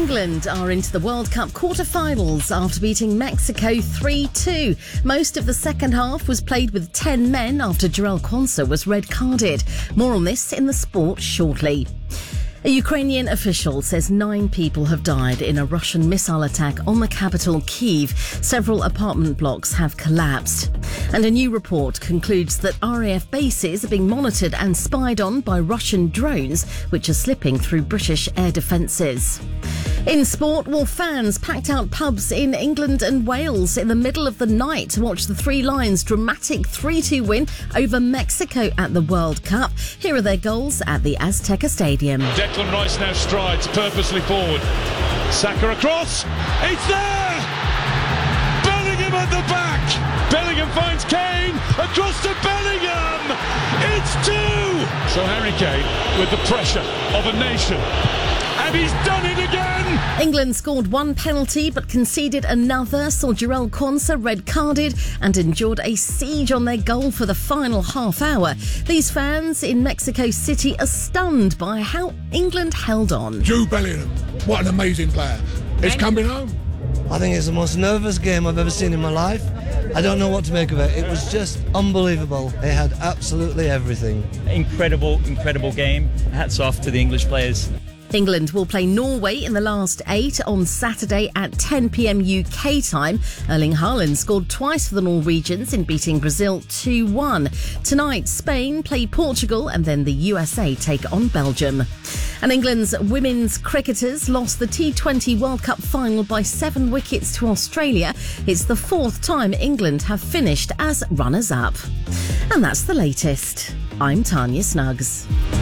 England are into the World Cup quarter-finals after beating Mexico 3-2. Most of the second half was played with 10 men after Jarell Quansah was red-carded. More on this in the sport shortly. A Ukrainian official says 9 people have died in a Russian missile attack on the capital, Kyiv. Several apartment blocks have collapsed. And a new report concludes that RAF bases are being monitored and spied on by Russian drones, which are slipping through British air defences. In sport, fans packed out pubs in England and Wales in the middle of the night to watch the Three Lions' dramatic 3-2 win over Mexico at the World Cup. Here are their goals at the Azteca Stadium. Declan Rice now strides purposely forward. Saka across. It's there! Bellingham at the back. Bellingham finds Kane. Across to Bellingham. It's 2! So Harry Kane with the pressure of a nation. And he's done it again! England scored 1 penalty but conceded another, saw Jarell Quansah red-carded and endured a siege on their goal for the final half hour. These fans in Mexico City are stunned by how England held on. Jude Bellingham, what an amazing player. It's coming home. I think it's the most nervous game I've ever seen in my life. I don't know what to make of it. It was just unbelievable. It had absolutely everything. Incredible game. Hats off to the English players. England will play Norway in the last 8 on Saturday at 10 p.m. UK time. Erling Haaland scored twice for the Norwegians in beating Brazil 2-1. Tonight, Spain play Portugal and then the USA take on Belgium. And England's women's cricketers lost the T20 World Cup final by 7 wickets to Australia. It's the 4th time England have finished as runners-up. And that's the latest. I'm Tanya Snuggs.